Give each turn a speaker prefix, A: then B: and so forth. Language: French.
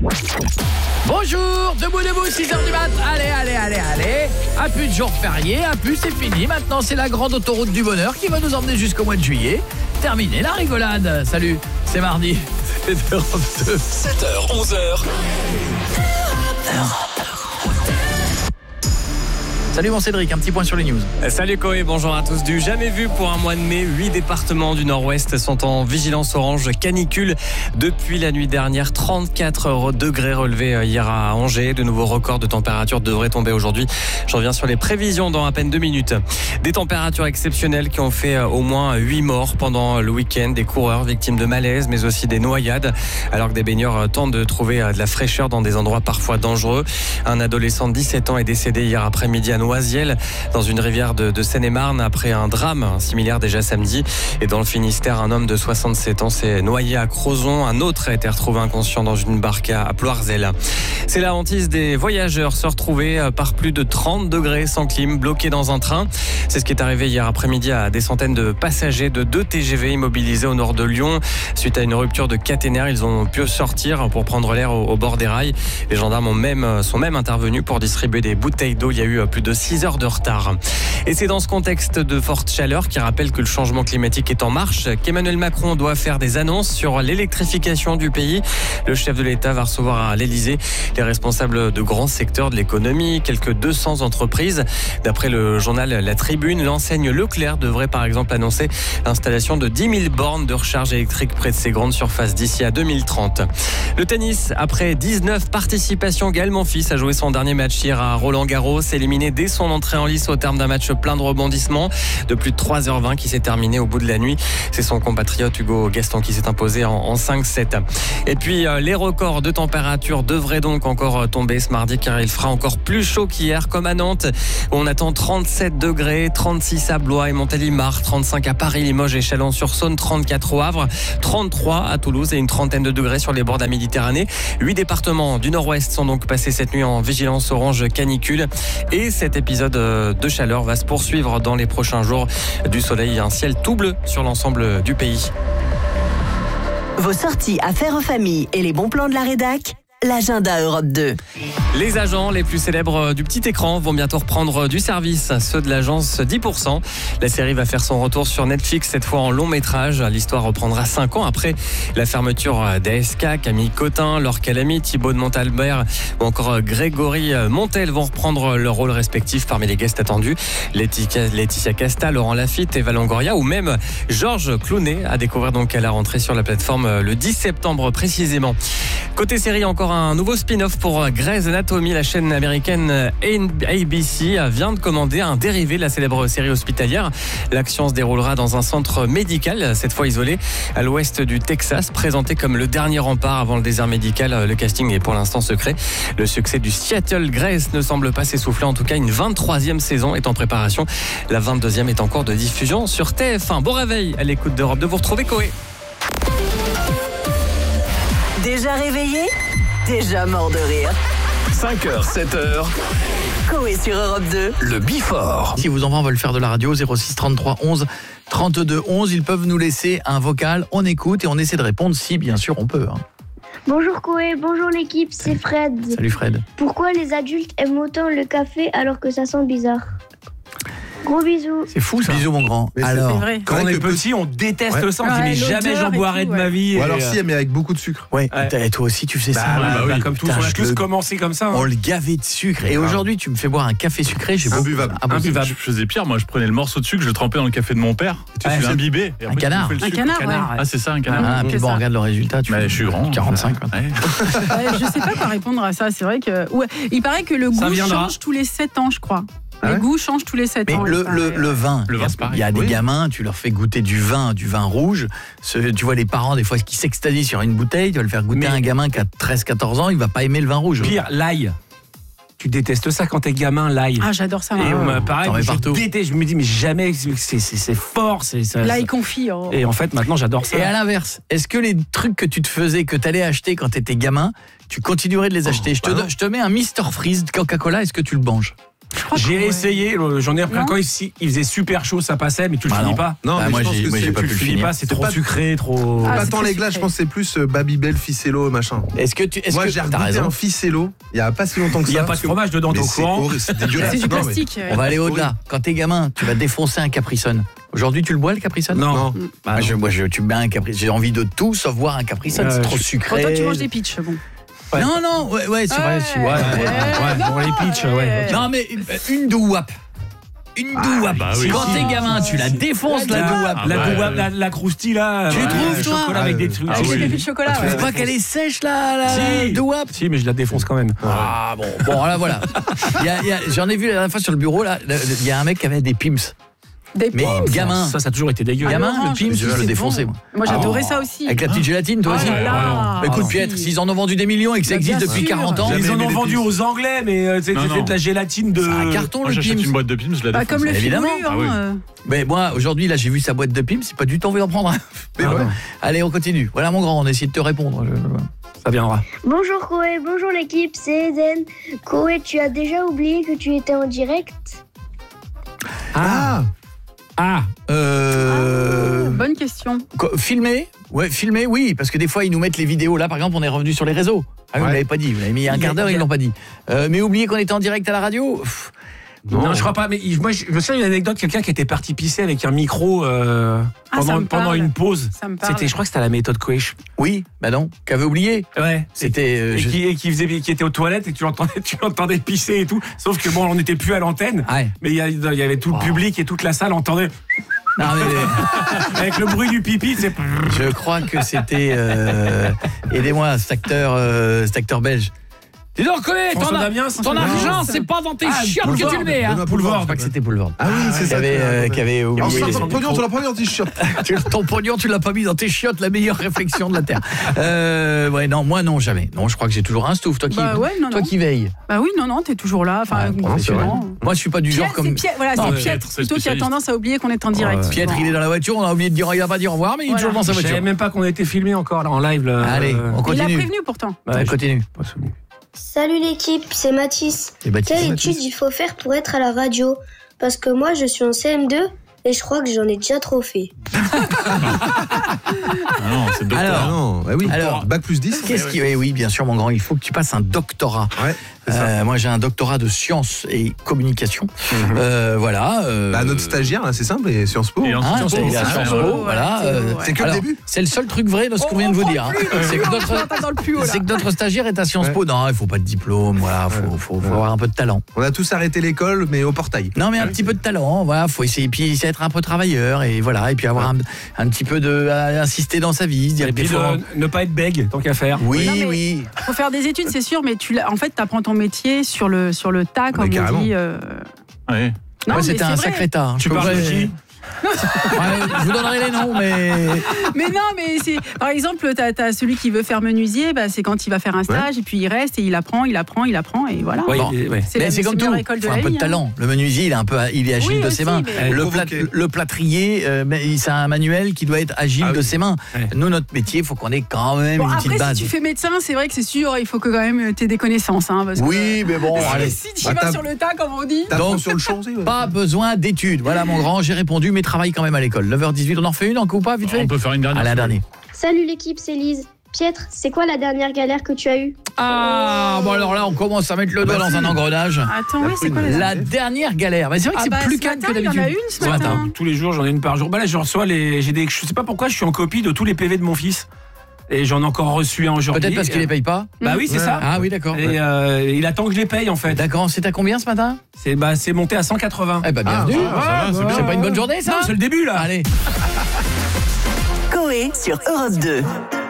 A: Bonjour, debout, 6h du mat. Allez. À plus de jours fériés, à plus, c'est fini. Maintenant, c'est la grande autoroute du bonheur qui va nous emmener jusqu'au mois de juillet. Terminé la rigolade. Salut, c'est mardi. C'est Europe 2.
B: 7h, 11h.
A: Salut mon Cédric, un petit point sur les news.
C: Salut Koé, bonjour à tous. Du jamais vu pour un mois de mai, 8 départements du nord-ouest sont en vigilance orange canicule depuis la nuit dernière. 34 degrés relevés hier à Angers. De nouveaux records de température devraient tomber aujourd'hui. Je reviens sur les prévisions dans à peine 2 minutes. Des températures exceptionnelles qui ont fait au moins 8 morts pendant le week-end. Des coureurs victimes de malaise, mais aussi des noyades, alors que des baigneurs tentent de trouver de la fraîcheur dans des endroits parfois dangereux. Un adolescent de 17 ans est décédé hier après-midi à Noisiel, dans une rivière de Seine-et-Marne, après un drame similaire déjà samedi. Et dans le Finistère, un homme de 67 ans s'est noyé à Crozon. Un autre a été retrouvé inconscient dans une barque à Ploirzel. C'est la hantise des voyageurs, se retrouver par plus de 30 degrés sans clim, bloqués dans un train. C'est ce qui est arrivé hier après-midi à des centaines de passagers de 2 TGV immobilisés au nord de Lyon. Suite à une rupture de caténaire, ils ont pu sortir pour prendre l'air au bord des rails. Les gendarmes sont même intervenus pour distribuer des bouteilles d'eau. Il y a eu plus de 6 heures de retard. Et c'est dans ce contexte de forte chaleur qui rappelle que le changement climatique est en marche qu'Emmanuel Macron doit faire des annonces sur l'électrification du pays. Le chef de l'État va recevoir à l'Elysée les responsables de grands secteurs de l'économie, quelques 200 entreprises. D'après le journal La Tribune, l'enseigne Leclerc devrait par exemple annoncer l'installation de 10 000 bornes de recharge électrique près de ses grandes surfaces d'ici à 2030. Le tennis, après 19 participations, Gaël Monfils a joué son dernier match hier à Roland-Garros, éliminé dès son entrée en lice au terme d'un match plein de rebondissements de plus de 3h20 qui s'est terminé au bout de la nuit. C'est son compatriote Hugo Gaston qui s'est imposé en 5-7. Et puis les records de température devraient donc encore tomber ce mardi, car il fera encore plus chaud qu'hier, comme à Nantes où on attend 37 degrés, 36 à Blois et Montélimar, 35 à Paris, Limoges et Chalon-sur-Saône, 34 au Havre, 33 à Toulouse et une trentaine de degrés sur les bords de la Méditerranée. 8 départements du nord-ouest sont donc passés cette nuit en vigilance orange canicule. Et cet épisode de chaleur va se poursuivre dans les prochains jours. Du soleil et un ciel tout bleu sur l'ensemble du pays.
D: Vos sorties à faire en famille et les bons plans de la rédac, l'agenda Europe 2.
C: Les agents les plus célèbres du petit écran vont bientôt reprendre du service, ceux de l'agence 10%. La série va faire son retour sur Netflix, cette fois en long métrage. L'histoire reprendra 5 ans après la fermeture d'ASK. Camille Cotin, Laure Calamy, Thibaut de Montalbert ou encore Grégory Montel vont reprendre leurs rôles respectifs parmi les guests attendus. Laetitia Casta, Laurent Lafitte, Eva Longoria ou même Georges Clooney à découvrir donc à la rentrée sur la plateforme le 10 septembre précisément. Côté série, encore un nouveau spin-off pour Grey's Anatomy. La chaîne américaine ABC vient de commander un dérivé de la célèbre série hospitalière. L'action se déroulera dans un centre médical, cette fois isolé à l'ouest du Texas, présenté comme le dernier rempart avant le désert médical. Le casting est pour l'instant secret. Le succès du Seattle Grace ne semble pas s'essouffler. En tout cas, une 23e saison est en préparation. La 22e est en cours de diffusion sur TF1. Bon réveil à l'écoute d'Europe 2. Vous retrouvez Koé.
D: Déjà réveillé? Déjà mort de rire.
B: 5h, 7h.
D: Koé sur Europe 2.
B: Le Before.
A: Si vos enfants veulent faire de la radio, 06 33 11 32 11, ils peuvent nous laisser un vocal, on écoute et on essaie de répondre si bien sûr on peut.
E: Bonjour Koé, bonjour l'équipe, c'est Fred.
A: Salut Fred.
E: Pourquoi les adultes aiment autant le café alors que ça sent bizarre? Gros bisous.
A: C'est fou ça.
F: Bisous mon grand.
G: Mais
A: Alors,
G: c'est vrai. Quand on est petit, on déteste ça. On dit mais
F: l'odeur
G: jamais j'en
F: et
G: boirai
F: tout,
G: de ma vie.
F: Ou alors si, mais avec beaucoup de sucre.
A: ouais, toi aussi tu faisais ça.
G: Bah, comme tous,
A: Putain,
G: on a
A: je
G: tous
A: le-
G: commencé comme ça.
A: On le gavait de sucre. Et aujourd'hui, tu me fais boire un café sucré. J'ai
F: Imbuvable.
G: Imbuvable.
H: Je faisais pire, moi je prenais le morceau de sucre, je le trempais dans le café de mon père, tu
G: Ouais,
H: fais
G: c'est-
H: imbibé. Et après, tu
A: canard.
H: bouffais le
F: Un
H: sucre.
F: canard, ouais.
H: Ah c'est ça un canard.
A: Ah, puis
F: c'est
A: bon,
F: ça.
A: regarde le résultat. Tu
H: Mais je suis grand.
A: 45. quoi.
H: Ouais.
F: Je sais pas quoi répondre à ça. C'est vrai que. Ouais, il paraît que le
G: Ça
F: goût
G: viendra.
F: change tous les 7 ans, je crois.
A: Ah
F: Le
A: ouais
F: goût change tous les 7
A: Mais
F: ans.
A: le vin,
H: Le vin, c'est pareil.
A: il y a des
H: Oui.
A: gamins, tu leur fais goûter du vin rouge. Tu vois les parents des fois qui s'extasient sur une bouteille, tu vas le faire goûter
G: Mais-
A: à un gamin qui a 13-14 ans, il va pas aimer le vin rouge.
G: Pire, l'ail. Tu détestes ça quand t'es gamin, l'ail.
F: Ah, j'adore ça.
G: Et on m'a pareil,
A: T'en mets
G: je
A: partout.
G: déteste, je me dis mais jamais c'est fort, ça.
F: Là, il confie. Oh.
G: Et en fait maintenant j'adore ça.
A: Et à l'inverse, est-ce que les trucs que tu te faisais, que tu allais acheter quand tu étais gamin, tu continuerais de les acheter? Je te mets un Mr Freeze de Coca-Cola, est-ce que tu le manges?
G: J'ai essayé, j'en ai repris
F: Non.
G: quand il faisait super chaud, ça passait, mais tu le
A: Ah
G: finis
A: non.
G: pas.
I: Non,
A: Bah,
I: mais
A: moi,
I: je pense
A: j'ai-
I: que
A: moi,
I: c'est-
A: j'ai pas
G: Tu
A: pu
G: le
A: le
G: finis
A: finir.
G: pas, c'est
I: C'est
G: trop
I: pas-
G: sucré, trop.
F: Ah,
I: pas
F: c'est
I: tant
F: très
I: les glaces, je
F: sucré.
I: pense que c'est plus Babybel, Ficello, machin.
A: Est-ce que
I: Moi, j'ai
A: t'as
I: goûté
A: raison.
I: un Ficello il y a pas si longtemps que ça.
G: Il n'y a pas de fromage dedans,
I: Mais
G: t'es au
I: c'est
G: courant.
I: horrible, c'est dégueulasse.
F: C'est du
I: Non, mais-
F: plastique.
A: On va aller
I: c'est
A: au-delà.
I: horrible.
A: Quand t'es gamin, tu vas défoncer un Capri-Sun. Aujourd'hui, tu le bois le Capri-Sun
G: Non.
I: Non.
G: Bah,
A: Tu mets un Capri. J'ai envie de tout sauf boire un Capri-Sun. C'est trop
F: Bon,
A: sucré.
F: toi, tu manges des pitchs. Bon.
A: Non, ouais, c'est vrai.
F: Ouais.
G: ouais, pour les pitchs, ouais.
A: Non, mais une douap. Une douap.
H: bah oui.
A: Quand t'es gamin, tu la défonces la douap.
H: Ah, ouais.
G: La croustille là.
A: Tu trouves,
G: le
A: toi
G: chocolat avec des trucs.
H: Ah
F: Avec
H: oui.
F: des pépites de chocolat.
A: Tu trouves
F: ouais.
A: pas qu'elle est sèche la
G: Si.
A: douap?
G: Si, mais je la défonce quand même.
A: Ah bon là voilà. J'en ai vu la dernière fois sur le bureau là. Il y a un mec qui avait des pims.
F: Des
A: Mais
F: pims.
A: gamin.
G: Ça a toujours été dégueu.
F: Ah,
A: Gamin, le
F: l'orange,
A: pims, je le
F: c'est
A: défonçais
F: bon.
A: moi.
F: Moi, j'adorais
A: Ah.
F: ça aussi.
A: Avec la petite gélatine, toi
F: Oh
A: aussi.
F: là là.
A: Écoute,
F: Ah,
A: Pietre,
F: si.
A: s'ils en ont vendu des millions et que ça
F: Bah,
A: existe
F: bien
A: depuis
F: sûr.
A: 40 ans,
I: Jamais
G: Ils en
I: aimé
G: ont
I: les
G: vendu
I: Pims.
G: aux Anglais, mais
H: Non,
G: c'était
H: non.
G: de la gélatine de.
A: c'est un carton
H: Moi,
A: le
H: j'achète
A: pims.
H: une boîte de Pims, je la
F: Bah,
H: défonce.
F: comme le film.
A: Évidemment.
H: Ah oui.
A: Mais moi, aujourd'hui, là, j'ai vu sa boîte de pims, c'est pas du tout envie d'en prendre un.
I: Mais ouais.
A: Allez, on continue. Voilà mon grand, on essaie de te répondre.
G: Ça viendra.
E: Bonjour Koé, bonjour l'équipe, c'est Eden. Koé, tu as déjà oublié que tu étais en direct?
I: Ah,
F: Bonne question.
A: Filmer? Ouais, filmer, oui, parce que des fois, ils nous mettent les vidéos. Là, par exemple, on est revenu sur les réseaux. Ah oui, vous
I: Ouais.
A: l'avez pas dit. Vous l'avez mis un quart d'heure, ils l'ont pas dit. Mais oubliez qu'on était en direct à la radio. Pff,
G: Non, je crois pas. Mais moi, je me souviens d'une anecdote, quelqu'un qui était parti pisser avec un micro
F: ça me
G: pendant
F: parle.
G: une pause.
F: Ça me parle.
G: C'était, je crois que c'était à la méthode Coach.
A: Oui, bah non, qu'avait oublié.
G: Ouais.
A: C'était.
G: Qui était aux toilettes et tu l'entendais pisser et tout. Sauf que bon, on n'était plus à l'antenne.
A: Ouais.
G: Mais il y avait tout le public et toute la salle entendait
A: Non, mais,
G: avec le bruit du pipi. C'est
A: je crois que c'était. Aidez-moi, cet acteur belge. Dis donc, Koé,
G: François Damien,
A: ton argent, c'est pas dans tes chiottes que tu le mets. Hein.
I: Benoît
A: Boulevard,
I: Poulvord.
A: je crois que c'était Boulevard.
I: Ah oui, c'est ça.
A: Qui avait
I: En
A: oublié.
I: sortant de pognon, tu l'as pas mis en t-shirt.
A: Ton pognon, tu l'as pas mis dans tes chiottes, la meilleure réflexion de la Terre. Ouais, non, moi non, jamais. Non, je crois que j'ai toujours un stouff, toi qui,
F: Bah ouais, non,
A: toi
F: non.
A: qui veille.
F: Bah oui, non, t'es toujours là. Enfin,
A: Ouais, professionnel.
F: non.
A: Moi, je suis pas du genre
F: Pierre,
A: comme.
F: voilà,
A: Non,
F: c'est
H: Pierre,
F: Pierre
H: c'est
F: plutôt qui a
H: spécialiste.
F: tendance à oublier qu'on est en direct.
A: Pietre, il est dans la voiture, on a oublié de dire, il a pas dit au revoir, mais il est
F: Voilà.
A: toujours dans sa
G: Je savais
A: voiture.
G: même pas qu'on a été filmé encore là en live. Là.
A: Allez, on
F: Il l'a
A: continue.
F: prévenu pourtant.
A: On continue.
E: Salut l'équipe, c'est Mathis.
A: Et Baptiste.
E: Quelle étude il faut faire pour être à la radio? Parce que moi, je suis en CM2 et je crois que j'en ai déjà trop fait.
H: Ah non, c'est docteur.
A: Alors,
I: Ah non, bah oui.
A: Alors,
I: Bac plus 10.
A: Qu'est-ce qui. Oui, bien sûr, mon grand, il faut que tu passes un doctorat.
I: Ouais, c'est ça.
A: Moi, j'ai un doctorat de sciences et communication. Voilà.
I: Bah, notre stagiaire, là, c'est simple, et Sciences Po.
H: Et en
A: Hein,
H: Sciences Po,
A: c'est à
H: c'est
A: Sciences
H: ça.
A: Po, voilà.
I: C'est que le
A: alors,
I: début.
A: C'est le seul truc vrai de ce qu'on vient de vous dire. Hein. C'est que notre stagiaire est à Sciences Po. Non, il faut pas de diplôme. Voilà, faut avoir un peu de talent.
I: On a tous arrêté l'école, mais au portail.
A: Non, mais un petit peu de talent. Voilà, faut essayer, puis essayer d'être un peu travailleur et voilà, et puis avoir un petit peu de insister dans sa vie, se dire
G: Et puis
A: des fois,
G: ne pas être bègue tant qu'à faire.
A: oui,
F: Non, mais-
A: oui.
F: Faut faire des études, c'est sûr, mais en fait, t'apprends ton métier sur le tas, comme
I: carrément.
F: on dit.
H: Ouais.
F: Non,
A: Ouais,
F: mais
A: c'était un
F: c'est vrai.
A: sacré tas.
G: Tu
A: Je
G: parles de
A: pourrais-
G: qui
A: Ouais, je vous donnerai les noms, mais
F: Mais non, mais c'est par exemple, t'as celui qui veut faire menuisier, bah, c'est quand il va faire un stage et puis il reste et il apprend et voilà.
G: Ouais,
A: Bon.
G: ouais.
F: C'est la
A: c'est comme tout.
F: meilleure école de
A: Faut un
F: la
A: peu de
F: vie, hein.
A: talent. Le menuisier, il est agile
F: Oui,
A: de
F: aussi,
A: ses mains.
F: mais-
I: Provoqué.
A: Le plâtrier, c'est un manuel qui doit être agile
G: Ah
A: de
G: oui.
A: ses mains.
G: Ouais.
A: Nous, notre métier, il faut qu'on ait quand même
F: Bon,
A: une
F: après,
A: petite base.
F: si tu fais médecin, c'est vrai que c'est sûr, il faut que quand même t'aies des connaissances. Hein, parce que-
A: Oui, mais bon, allez.
F: Si tu
I: Bah,
F: vas
I: t'as-
F: sur le tas, comme on dit.
I: T'apprends
A: Donc,
I: sur le champ aussi. Ouais.
A: Pas besoin d'études. Voilà, mon grand, j'ai répondu, mais travaille quand même à l'école. 9h18, on en refait une encore ou pas, vite fait?
H: On peut faire une dernière.
A: Allez, un dernier.
E: Salut l'équipe, c'est Lise. Pietre, c'est quoi la dernière galère que tu as eue?
A: Ah, bon alors là, on commence à mettre le doigt dans un engrenage.
F: Attends, oui, c'est quoi
A: La dernière galère. Mais c'est vrai que
F: Ah
A: c'est
F: bah,
A: plus
F: ce
A: calme
F: matin,
A: que
F: il y en a
A: d'habitude.
F: une ce matin.
G: Tous les jours, j'en ai une par jour. Bah là, je reçois je sais pas pourquoi, je suis en copie de tous les PV de mon fils. Et j'en ai encore reçu un aujourd'hui.
A: Peut-être parce qu'il les paye pas.
G: Bah oui, c'est ça.
A: Ah oui, d'accord.
G: Et il attend que je les paye en fait.
A: D'accord, c'est à combien ce matin?
G: C'est monté à 180.
A: Eh ben bienvenue.
H: ça va, c'est bien.
A: C'est pas une bonne journée ça?
G: Non, c'est le début là.
A: Allez.
D: Coé sur Europe 2.